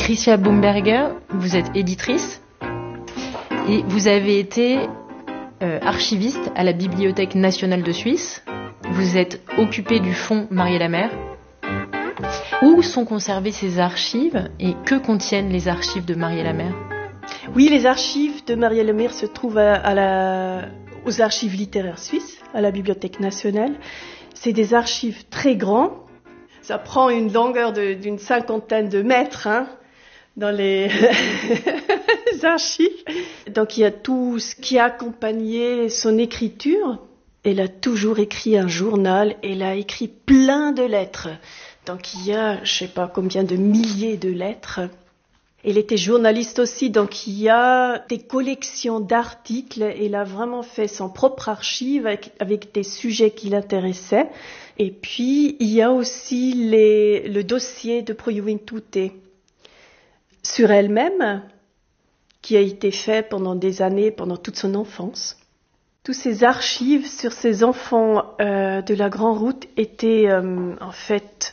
Tricia Baumberger, vous êtes éditrice et vous avez été archiviste à la Bibliothèque nationale de Suisse. Vous êtes occupée du fonds Marie-et-la-Mer. Où sont conservées ces archives et que contiennent les archives de Marie-et-la-Mer ? Oui, les archives de Marie-et-la-Mer se trouvent aux archives littéraires suisses, à la Bibliothèque nationale. C'est des archives très grands. Ça prend une longueur d'une 50aine de mètres dans les archives. Donc il y a tout ce qui a accompagné son écriture. Elle a toujours écrit un journal, elle a écrit plein de lettres. Donc il y a, je ne sais pas combien de milliers de lettres. Elle était journaliste aussi, donc il y a des collections d'articles. Elle a vraiment fait son propre archive avec des sujets qui l'intéressaient. Et puis il y a aussi le dossier de Pro Juventute sur elle-même, qui a été fait pendant des années, pendant toute son enfance. Tous ces archives sur ces enfants de la Grande Route étaient en fait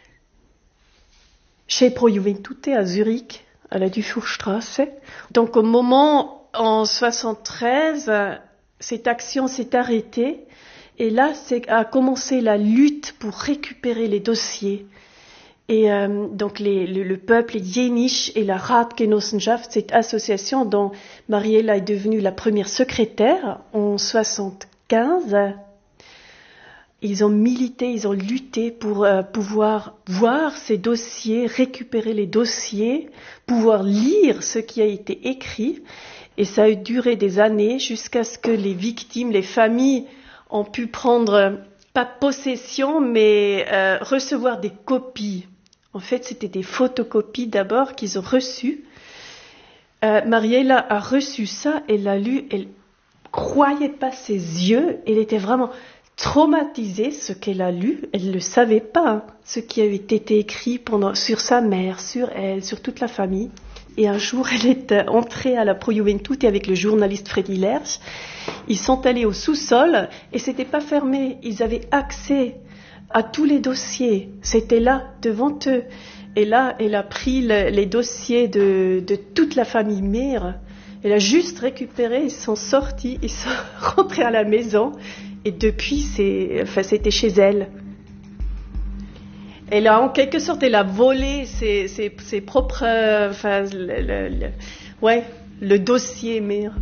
chez Pro Juventute à Zurich, à la Dufourstrasse. Donc au moment, en 73, cette action s'est arrêtée et là a commencé la lutte pour récupérer les dossiers. Et donc le peuple Jenisch et la Ratgenossenschaft, cette association dont Mariella est devenue la première secrétaire en 75, ils ont milité, ils ont lutté pour pouvoir voir ces dossiers, récupérer les dossiers, pouvoir lire ce qui a été écrit. Et ça a duré des années jusqu'à ce que les victimes, les familles ont pu prendre, pas possession, mais recevoir des copies. En fait, c'était des photocopies d'abord qu'ils ont reçues. Mariella a reçu ça, elle l'a lu, elle croyait pas ses yeux, elle était vraiment traumatisée ce qu'elle a lu. Elle ne savait pas ce qui avait été écrit sur sa mère, sur elle, sur toute la famille. Et un jour, elle est entrée à la Pro Juventute avec le journaliste Freddy Lerch. Ils sont allés au sous-sol et c'était pas fermé. Ils avaient accès à tous les dossiers. C'était là, devant eux. Et là, elle a pris les dossiers de toute la famille Mère. Elle a juste récupéré, ils sont sortis, ils sont rentrés à la maison. Et depuis, c'était chez elle. Elle a, en quelque sorte, elle a volé ses propres, le dossier Mère.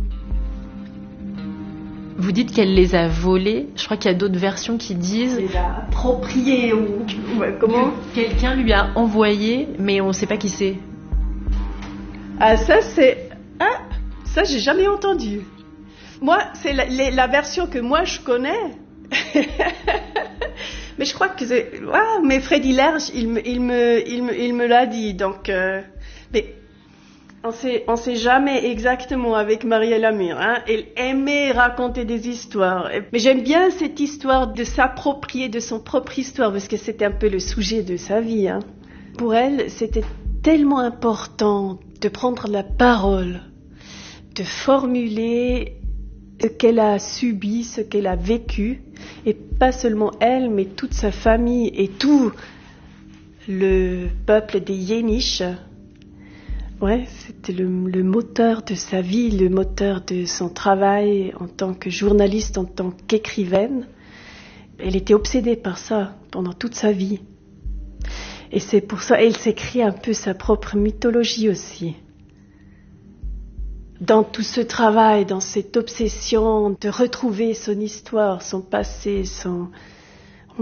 Vous dites qu'elle les a volés. Je crois qu'il y a d'autres versions qui disent... Elle les a appropriés comment ? Quelqu'un lui a envoyé, mais on ne sait pas qui c'est. Ah, ça, j'ai jamais entendu. Moi, c'est la version que moi, je connais. Mais je crois que c'est... Ah, mais Freddy Lerch, il me l'a dit. Donc, mais... On sait jamais exactement avec Marie-et-la-Mer. Elle aimait raconter des histoires. Mais j'aime bien cette histoire de s'approprier de son propre histoire parce que c'était un peu le sujet de sa vie. Pour elle, c'était tellement important de prendre la parole, de formuler ce qu'elle a subi, ce qu'elle a vécu. Et pas seulement elle, mais toute sa famille et tout le peuple des Jenisch. Ouais, c'était le moteur de sa vie, le moteur de son travail en tant que journaliste, en tant qu'écrivaine. Elle était obsédée par ça pendant toute sa vie. Et c'est pour ça qu'elle s'est créée un peu sa propre mythologie aussi. Dans tout ce travail, dans cette obsession de retrouver son histoire, son passé,